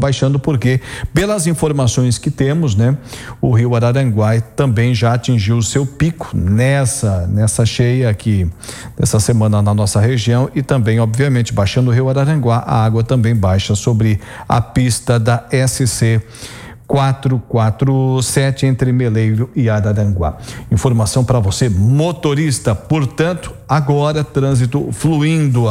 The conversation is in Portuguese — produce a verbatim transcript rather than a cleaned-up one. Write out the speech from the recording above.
baixando, porque pelas informações que temos, né, o rio Araranguá também já atingiu o seu pico nessa nessa cheia aqui dessa semana na nossa região, e também, obviamente, baixando o rio Araranguá, a água também baixa sobre a pista da S C quatrocentos e quarenta e sete entre Meleiro e Araranguá. Informação para você, motorista, portanto, agora trânsito fluindo.